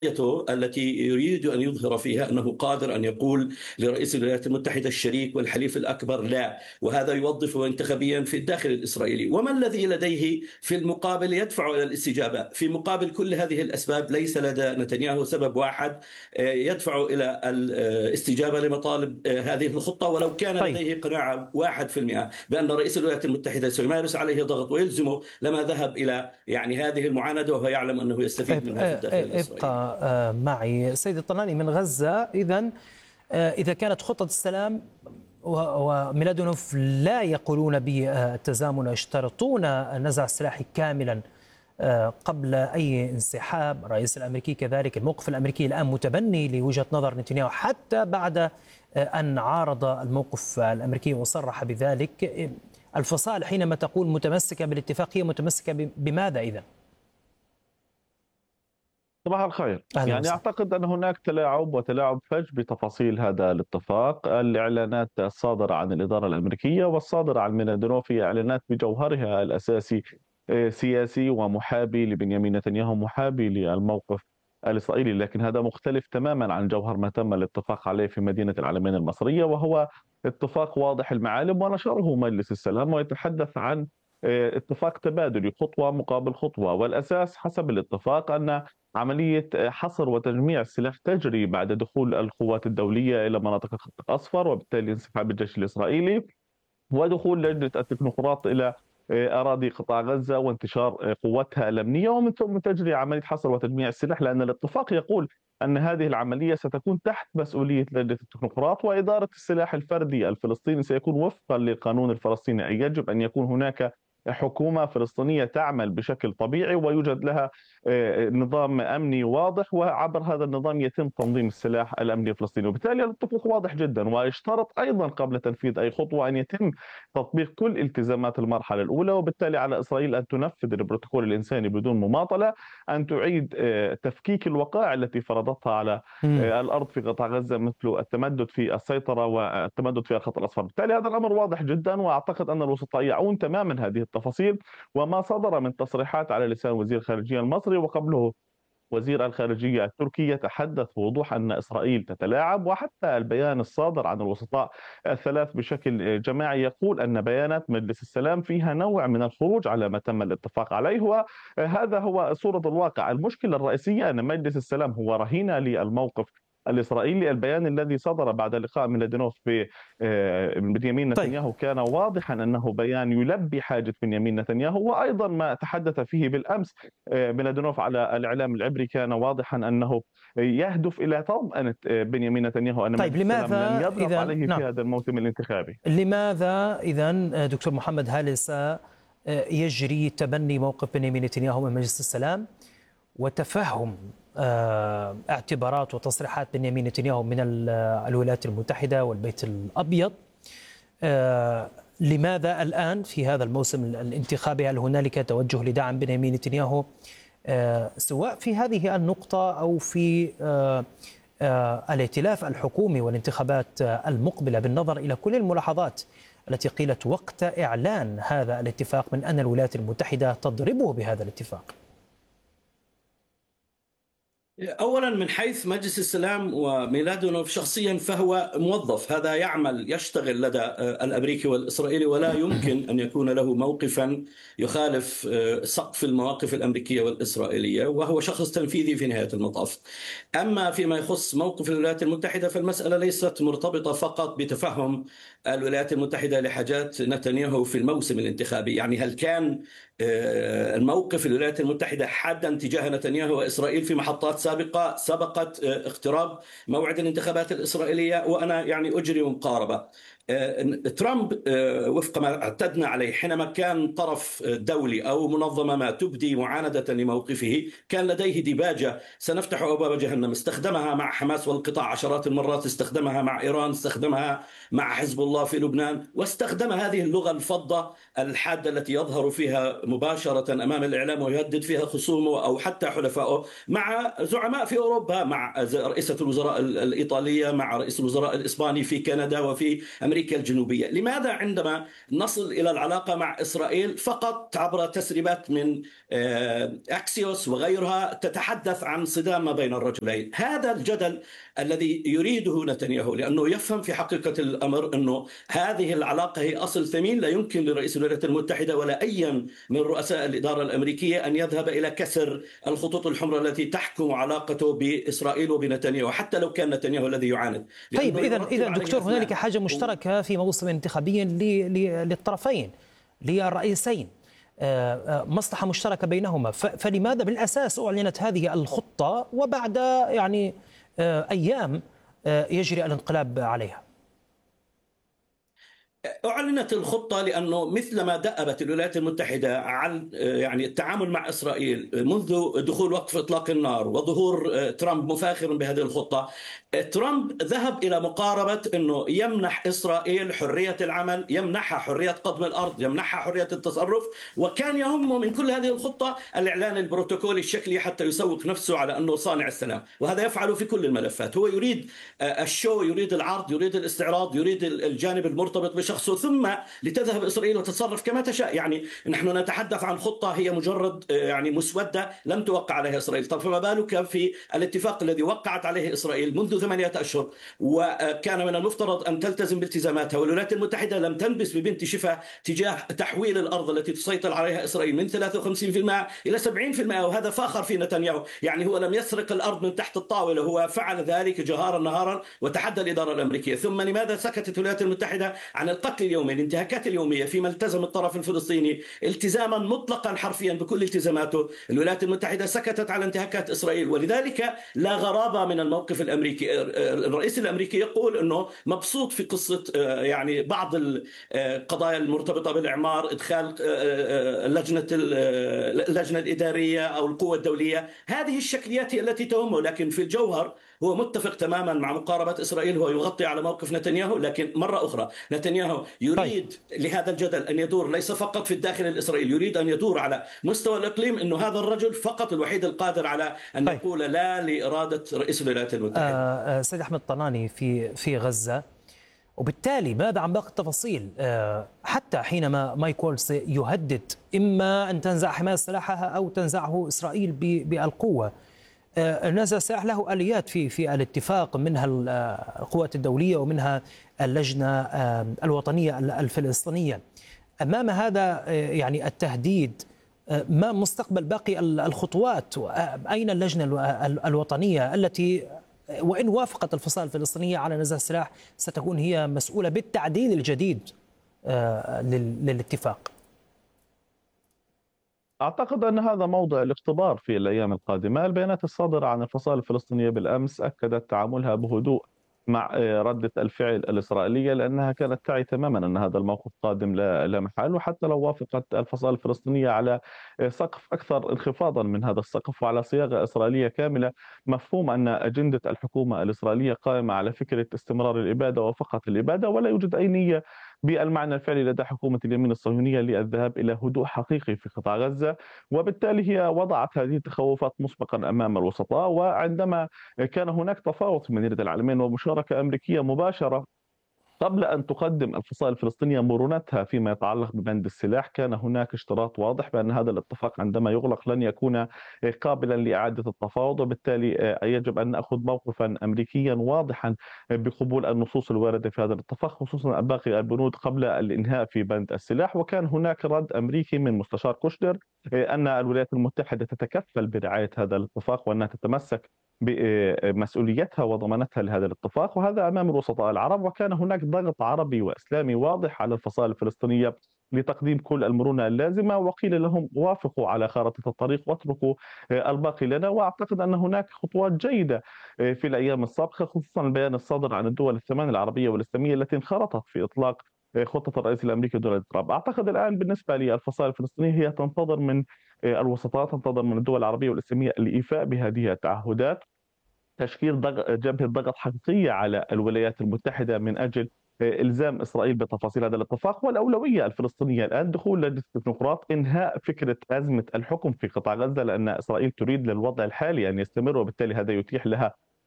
التي يريد أن يظهر فيها أنه قادر أن يقول لرئيس الولايات المتحدة الشريك والحليف الأكبر لا، وهذا يوظفه انتخابيا في الداخل الإسرائيلي. وما الذي لديه في المقابل يدفع إلى الاستجابة؟ في مقابل كل هذه الأسباب ليس لدى نتنياهو سبب واحد يدفع إلى الاستجابة لمطالب هذه الخطة، ولو كان لديه قناعة 1% بأن رئيس الولايات المتحدة سيمارس عليه ضغط ويلزمه لما ذهب إلى هذه المعاندة، وهو يعلم أنه يستفيد منها في الداخل الإسرائيلي. معي سيد الطناني من غزة. إذا كانت خطة السلام وميلادونوف لا يقولون بالتزامن، يشترطون نزع السلاح كاملا قبل أي انسحاب، الرئيس الأمريكي كذلك، الموقف الأمريكي الآن متبني لوجهة نظر نتنياهو حتى بعد أن عارض الموقف الأمريكي وصرح بذلك. الفصائل حينما تقول متمسكة بالاتفاق هي متمسكة بماذا إذن؟ صباح الخير. يعني أعتقد أن هناك تلاعب فج بتفاصيل هذا الاتفاق. الإعلانات الصادرة عن الإدارة الأمريكية والصادرة عن ميلادونوف هي إعلانات بجوهرها الأساسي سياسي ومحابي لبنيامين نتنياهو، محابي للموقف الإسرائيلي، لكن هذا مختلف تماما عن جوهر ما تم الاتفاق عليه في مدينة العلمين المصرية، وهو اتفاق واضح المعالم ونشره مجلس السلام، ويتحدث عن اتفاق تبادلي خطوة مقابل خطوة. والأساس حسب الاتفاق أن عملية حصر وتجميع السلاح تجري بعد دخول القوات الدولية إلى مناطق الخط الأصفر، وبالتالي انسحاب الجيش الإسرائيلي ودخول لجنة التكنوقراط إلى أراضي قطاع غزة وانتشار قواتها الأمنية، ومن ثم تجري عملية حصر وتجميع السلاح، لأن الاتفاق يقول أن هذه العملية ستكون تحت مسؤولية لجنة التكنوقراط، وإدارة السلاح الفردي الفلسطيني سيكون وفقا للقانون الفلسطيني، أي يجب أن يكون هناك حكومة فلسطينية تعمل بشكل طبيعي ويوجد لها نظام أمني واضح، وعبر هذا النظام يتم تنظيم السلاح الأمني الفلسطيني. وبالتالي الاتفاق واضح جدا، واشترط أيضا قبل تنفيذ أي خطوة أن يتم تطبيق كل التزامات المرحلة الأولى، وبالتالي على إسرائيل أن تنفذ البروتوكول الإنساني بدون مماطلة، أن تعيد تفكيك الوقائع التي فرضتها على الأرض في قطاع غزة، مثل التمدد في السيطرة والتمدد في الخط الأصفر. بالتالي هذا الأمر واضح جدا، وأعتقد أن الوسطاء يعون تماما هذه التفاصيل، وما صدر من تصريحات على لسان وزير الخارجية المصري وقبله وزير الخارجية التركي يتحدث بوضوح أن إسرائيل تتلاعب، وحتى البيان الصادر عن الوسطاء الثلاث بشكل جماعي يقول أن بيانات مجلس السلام فيها نوع من الخروج على ما تم الاتفاق عليه، وهذا هو صورة الواقع. المشكلة الرئيسية أن مجلس السلام هو رهينة للموقف الإسرائيلي. البيان الذي صدر بعد لقاء ميلادونوف بنيامين نتنياهو كان واضحا أنه بيان يلبي حاجة بنيامين نتنياهو، وأيضا ما تحدث فيه بالأمس ميلادونوف على الإعلام العبري كان واضحا أنه يهدف إلى طمأنة بنيامين نتنياهو أن لماذا لن يضغط عليه في هذا الموسم الانتخابي. لماذا إذن دكتور محمد هالسا يجري تبني موقف بنيامين نتنياهو من مجلس السلام وتفهم اعتبارات وتصريحات بنيامين نتنياهو من الولايات المتحدة والبيت الأبيض؟ لماذا الآن في هذا الموسم الانتخابي هل هنالك توجه لدعم بنيامين نتنياهو سواء في هذه النقطة أو في الائتلاف الحكومي والانتخابات المقبلة، بالنظر إلى كل الملاحظات التي قيلت وقت إعلان هذا الاتفاق من أن الولايات المتحدة تضربه بهذا الاتفاق؟ أولا من حيث مجلس السلام وميلادونوف شخصيا فهو موظف، هذا يعمل يشتغل لدى الأمريكي والإسرائيلي، ولا يمكن أن يكون له موقفا يخالف سقف المواقف الأمريكية والإسرائيلية، وهو شخص تنفيذي في نهاية المطاف. أما فيما يخص موقف الولايات المتحدة فالمسألة ليست مرتبطة فقط بتفهم الولايات المتحدة لحاجات نتنياهو في الموسم الانتخابي. يعني هل كان الموقف الولايات المتحدة حادا تجاه نتنياهو وإسرائيل في محطات سابقة سبقت اقتراب موعد الانتخابات الإسرائيلية؟ وأنا أجري مقاربة. ترامب وفق ما اعتدنا عليه حينما كان طرف دولي أو منظمة ما تبدي معاندة لموقفه كان لديه ديباجة سنفتح أبواب جهنم، استخدمها مع حماس والقطاع عشرات المرات، استخدمها مع إيران، استخدمها مع حزب الله في لبنان، واستخدم هذه اللغة الفضة الحادة التي يظهر فيها مباشرة أمام الإعلام ويهدد فيها خصومه أو حتى حلفائه مع زعماء في أوروبا، مع رئيسة الوزراء الإيطالية، مع رئيس الوزراء الإسباني في كندا وفي أمريكا أمريكا الجنوبية. لماذا عندما نصل إلى العلاقة مع إسرائيل فقط عبر تسريبات من أكسيوس وغيرها تتحدث عن صدام ما بين الرجلين؟ هذا الجدل الذي يريده نتنياهو، لأنه يفهم في حقيقة الأمر أنه هذه العلاقة هي أصل ثمين، لا يمكن لرئيس الولايات المتحدة ولا أي من رؤساء الإدارة الأمريكية أن يذهب إلى كسر الخطوط الحمراء التي تحكم علاقته بإسرائيل وبنتنياهو، حتى لو كان نتنياهو الذي يعاند. طيب إذا دكتور هنالك حاجة مشتركة في موسم انتخابي للطرفين للرئيسين، مصلحة مشتركة بينهما، فلماذا بالأساس أعلنت هذه الخطة وبعد يعني أيام يجري الانقلاب عليها؟ أعلنت الخطة لأنه مثلما دأبت الولايات المتحدة عن يعني التعامل مع إسرائيل منذ دخول وقف إطلاق النار وظهور ترامب مفاخرا بهذه الخطة، ترامب ذهب إلى مقاربة أنه يمنح إسرائيل حرية العمل، يمنحها حرية قضم الأرض، يمنحها حرية التصرف، وكان يهمه من كل هذه الخطة الإعلان البروتوكولي الشكلي حتى يسوق نفسه على أنه صانع السلام، وهذا يفعله في كل الملفات. هو يريد الشو، يريد العرض، يريد الاستعراض، يريد الجانب المرتبط بشخصه، ثم لتذهب إسرائيل وتتصرف كما تشاء. يعني نحن نتحدث عن خطة هي مجرد يعني مسودة لم توقع عليها إسرائيل. طب فما بالك في الاتفاق الذي وقعت عليه إسرائيل منذ 8 أشهر، وكان من المفترض أن تلتزم بالتزاماتها، والولايات المتحدة لم تنبس ببنت شفا تجاه تحويل الأرض التي تسيطر عليها إسرائيل من 53% إلى 70%، وهذا فاخر في نتنياهو. يعني هو لم يسرق الأرض من تحت الطاولة، هو فعل ذلك جهارا نهارا وتحدى الإدارة الأمريكية. ثم لماذا سكتت الولايات المتحدة عن القتل اليومي، الانتهاكات اليومية، فيما التزم الطرف الفلسطيني التزاما مطلقا حرفيا بكل التزاماته؟ الولايات المتحدة سكتت على انتهاكات إسرائيل، ولذلك لا غرابة من الموقف الأمريكي. الرئيس الأمريكي يقول أنه مبسوط في قصة يعني بعض القضايا المرتبطة بالإعمار، إدخال اللجنة الإدارية أو القوة الدولية، هذه الشكليات هي التي تهمه، لكن في الجوهر هو متفق تماما مع مقاربة إسرائيل. هو يغطي على موقف نتنياهو، لكن مرة أخرى نتنياهو يريد لهذا الجدل أن يدور ليس فقط في الداخل الإسرائيلي، يريد أن يدور على مستوى الإقليم، أنه هذا الرجل فقط الوحيد القادر على أن يقول لا لإرادة رئيس الولايات المتحدة. سيد أحمد طناني في غزة، وبالتالي ماذا عن باقي التفاصيل؟ حتى حينما مايك وولز يهدد إما أن تنزع حماس سلاحها أو تنزعه إسرائيل بالقوة، نزع السلاح له آليات في الاتفاق، منها القوات الدولية ومنها اللجنة الوطنية الفلسطينية. أمام هذا يعني التهديد، ما مستقبل باقي الخطوات؟ أين اللجنة الوطنية التي وإن وافقت الفصائل الفلسطينية على نزع السلاح ستكون هي مسؤولة بالتعديل الجديد للاتفاق؟ أعتقد أن هذا موضع الاختبار في الأيام القادمة. البيانات الصادرة عن الفصائل الفلسطينية بالأمس أكدت تعاملها بهدوء مع ردة الفعل الإسرائيلية، لأنها كانت تعي تماما أن هذا الموقف قادم لا محال، وحتى لو وافقت الفصائل الفلسطينية على سقف أكثر انخفاضا من هذا السقف وعلى صياغة إسرائيلية كاملة، مفهوم أن أجندة الحكومة الإسرائيلية قائمة على فكرة استمرار الإبادة وفقط الإبادة، ولا يوجد أي نية بالمعنى الفعلي لدى حكومة اليمين الصهيونية للذهاب إلى هدوء حقيقي في قطاع غزة. وبالتالي هي وضعت هذه التخوفات مسبقا أمام الوسطاء، وعندما كان هناك تفاوض في مدينة العالمين ومشاركة أمريكية مباشرة قبل أن تقدم الفصائل الفلسطينية مرونتها فيما يتعلق ببند السلاح، كان هناك اشتراط واضح بأن هذا الاتفاق عندما يغلق لن يكون قابلا لإعادة التفاوض، وبالتالي يجب أن نأخذ موقفا أمريكيا واضحا بقبول النصوص الواردة في هذا الاتفاق، خصوصا باقي البنود قبل الإنهاء في بند السلاح. وكان هناك رد أمريكي من مستشار كوشنر أن الولايات المتحدة تتكفل برعاية هذا الاتفاق وأنها تتمسك بمسؤوليتها وضمانتها لهذا الاتفاق، وهذا أمام الوسطاء العرب. وكان هناك ضغط عربي وإسلامي واضح على الفصائل الفلسطينية لتقديم كل المرونة اللازمة، وقيل لهم وافقوا على خارطة الطريق واتركوا الباقي لنا. وأعتقد أن هناك خطوات جيدة في الأيام السابقة، خصوصا البيان الصادر عن الدول الثمان العربية والإسلامية التي انخرطت في إطلاق خطة الرئيس الأمريكي دونالد ترامب. أعتقد الآن بالنسبة للفصائل الفلسطينية هي تنتظر من الوسطاء، تنتظر من الدول العربية والإسلامية الإيفاء بهذه التعهدات، تشكيل جبهة ضغط حقيقية على الولايات المتحدة من أجل إلزام إسرائيل بتفاصيل هذا الاتفاق. والأولوية الفلسطينية الآن دخول لجنة التكنوقراط، إنهاء فكرة أزمة الحكم في قطاع غزة، لأن إسرائيل تريد للوضع الحالي أن يستمر، وبالتالي هذا يتيح لها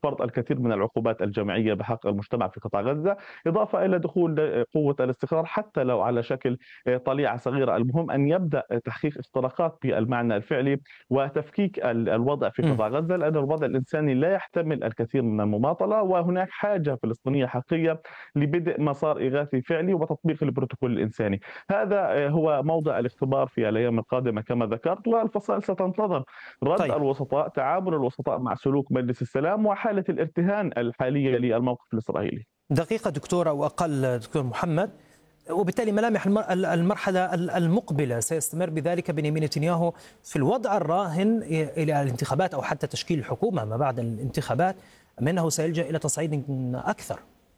فرض الكثير من العقوبات الجماعية بحق المجتمع في قطاع غزة، إضافة إلى دخول قوة الاستقرار حتى لو على شكل طليعة صغيرة. المهم أن يبدأ تحقيق اختراقات بالمعنى الفعلي وتفكيك الوضع في قطاع غزة، لأن الوضع الإنساني لا يحتمل الكثير من المماطلة، وهناك حاجة فلسطينية حقيقية لبدء مسار إغاثي فعلي وتطبيق البروتوكول الإنساني. هذا هو موضع الاختبار في الأيام القادمة كما ذكرت، والفصائل ستنتظر رد الوسطاء، تعامل الوسطاء مع سلوك مجلس السلام وحالة الارتهان الحالية للموقف الإسرائيلي. دقيقة دكتور أو أقل دكتور محمد، وبالتالي ملامح المرحلة المقبلة سيستمر بذلك بنيامين نتنياهو في الوضع الراهن إلى الانتخابات أو حتى تشكيل الحكومة ما بعد الانتخابات، أم أنه سيلجأ إلى تصعيد أكثر؟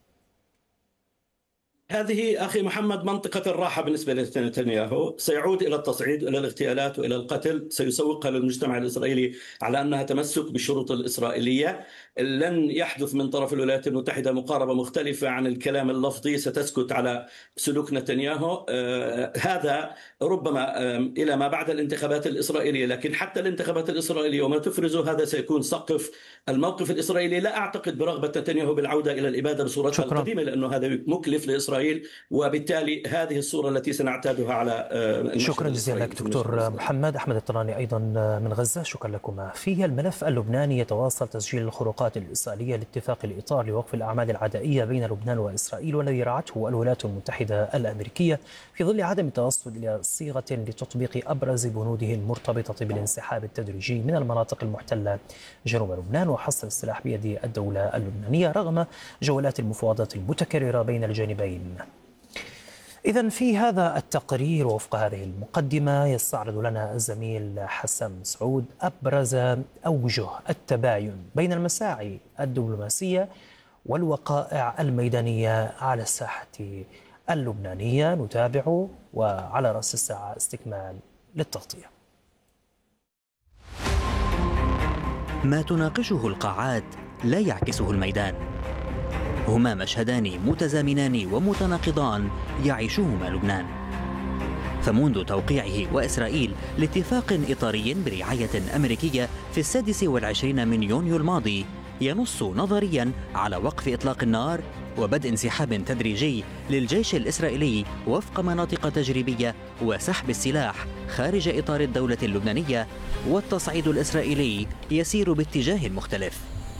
هذه أخي محمد منطقة الراحة بالنسبة لنتنياهو، سيعود إلى التصعيد إلى الاغتيالات وإلى القتل، سيسوقها للمجتمع الإسرائيلي على أنها تمسك بالشروط الإسرائيلية. لن يحدث من طرف الولايات المتحدة مقاربة مختلفة عن الكلام اللفظي، ستسكت على سلوك نتنياهو. هذا ربما إلى ما بعد الانتخابات الإسرائيلية، لكن حتى الانتخابات الإسرائيلية وما تفرزه هذا سيكون سقف الموقف الإسرائيلي. لا أعتقد برغبة نتنياهو بالعودة إلى الإبادة بصورتها القديمة، لأنه هذا مكلف لإسرائيل، وبالتالي هذه الصورة التي سنعتادها على شكرا جزيلا لك دكتور محمد. أحمد الطناني أيضا من غزة، شكرا لكما. في الملف اللبناني يتواصل تسجيل الخروقات الإسرائيلية لاتفاق الإطار لوقف الأعمال العدائية بين لبنان وإسرائيل، والذي رعته الولايات المتحدة الأمريكية في ظل عدم التوصل إلى صيغة لتطبيق أبرز بنوده المرتبطة بالانسحاب التدريجي من المناطق المحتلة جنوب لبنان وحصر السلاح بيد الدولة اللبنانية رغم جولات المفاوضات المتكررة بين الجانبين. إذن في هذا التقرير ووفق هذه المقدمة يستعرض لنا الزميل حسن سعود أبرز أوجه التباين بين المساعي الدبلوماسية والوقائع الميدانية على الساحة اللبنانية. نتابع وعلى رأس الساعة استكمال للتغطية. ما تناقشه القاعات لا يعكسه الميدان، هما مشهدان متزامنان ومتناقضان يعيشهما لبنان. فمنذ توقيعه وإسرائيل لاتفاق إطاري برعاية أمريكية في 26 من يونيو الماضي ينص نظريا على وقف إطلاق النار وبدء انسحاب تدريجي للجيش الإسرائيلي وفق مناطق تجريبية وسحب السلاح خارج إطار الدولة اللبنانية، والتصعيد الإسرائيلي يسير باتجاه مختلف.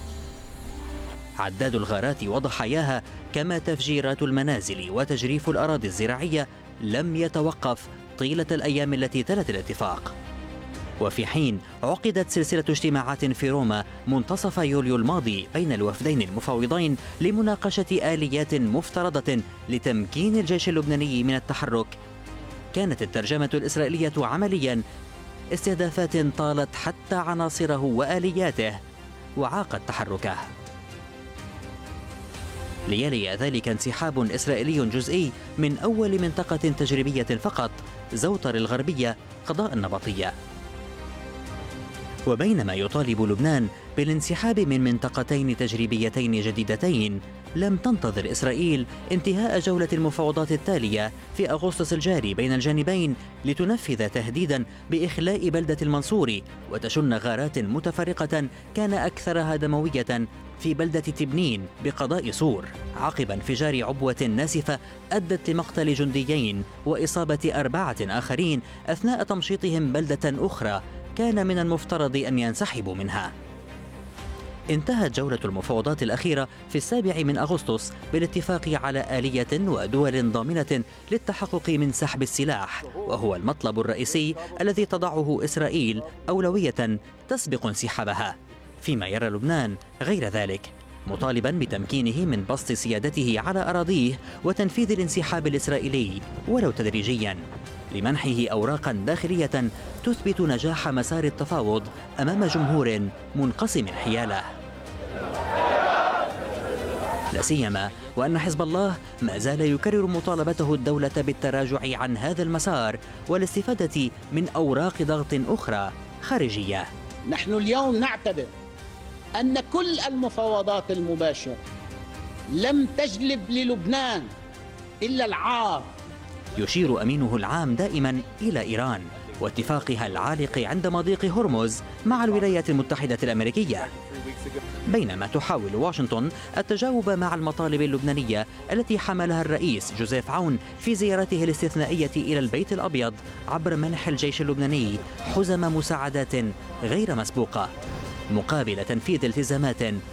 عداد الغارات وضحاياها كما تفجيرات المنازل وتجريف الأراضي الزراعية لم يتوقف طيلة الأيام التي تلت الاتفاق. وفي حين عقدت سلسلة اجتماعات في روما منتصف يوليو الماضي بين الوفدين المفاوضين لمناقشة آليات مفترضة لتمكين الجيش اللبناني من التحرك، كانت الترجمة الإسرائيلية عمليا استهدافات طالت حتى عناصره وآلياته وعاقت تحركه. ليلي ذلك انسحاب إسرائيلي جزئي من أول منطقة تجريبية فقط، زوطر الغربية قضاء النبطية. وبينما يطالب لبنان بالانسحاب من منطقتين تجريبيتين جديدتين، لم تنتظر إسرائيل انتهاء جولة المفاوضات التالية في أغسطس الجاري بين الجانبين لتنفذ تهديدا بإخلاء بلدة المنصور وتشن غارات متفرقة كان أكثرها دموية في بلدة تبنين بقضاء صور، عقب انفجار عبوة ناسفة أدت لمقتل جنديين وإصابة 4 آخرين أثناء تمشيطهم بلدة أخرى كان من المفترض أن ينسحبوا منها. انتهت جولة المفاوضات الأخيرة في 7 من أغسطس بالاتفاق على آلية ودول ضامنة للتحقق من سحب السلاح، وهو المطلب الرئيسي الذي تضعه إسرائيل أولوية تسبق انسحابها، فيما يرى لبنان غير ذلك، مطالبا بتمكينه من بسط سيادته على أراضيه وتنفيذ الانسحاب الإسرائيلي ولو تدريجيا، لمنحه أوراقا داخلية تثبت نجاح مسار التفاوض أمام جمهور منقسم حياله. لا سيما وأن حزب الله ما زال يكرر مطالبته الدولة بالتراجع عن هذا المسار والاستفادة من أوراق ضغط أخرى خارجية. نحن اليوم نعتبر أن كل المفاوضات المباشرة لم تجلب للبنان إلا العار. يشير أمينه العام دائما إلى إيران واتفاقها العالق عند مضيق هرمز مع الولايات المتحدة الأمريكية، بينما تحاول واشنطن التجاوب مع المطالب اللبنانية التي حملها الرئيس جوزيف عون في زيارته الاستثنائية إلى البيت الأبيض عبر منح الجيش اللبناني حزم مساعدات غير مسبوقة مقابل تنفيذ التزامات